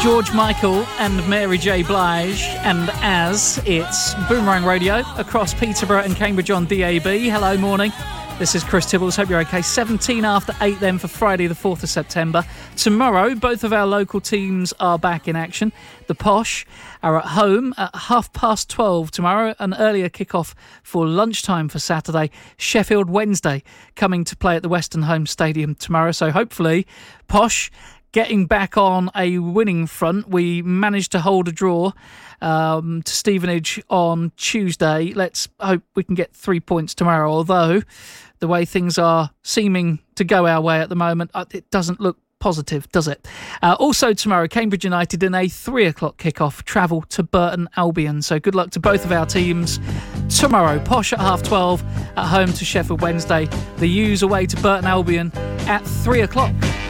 George Michael and Mary J. Blige, and as it's Boomerang Radio across Peterborough and Cambridge on DAB. Hello, morning. This is Chris Tibbles. Hope you're okay. 17 after 8 then for Friday the 4th of September. Tomorrow, both of our local teams are back in action. The Posh are at home at 12:30 tomorrow. An earlier kick-off for lunchtime for Saturday. Sheffield Wednesday coming to play at the Western Home Stadium tomorrow. So hopefully, Posh getting back on a winning front. We managed to hold a draw to Stevenage on Tuesday. Let's hope we can get 3 points tomorrow, although the way things are seeming to go our way at the moment, it doesn't look positive, does it? Also tomorrow, Cambridge United in a 3 o'clock kickoff travel to Burton Albion. So good luck to both of our teams tomorrow. Posh at 12:30 at home to Sheffield Wednesday. The U's away to Burton Albion at 3 o'clock.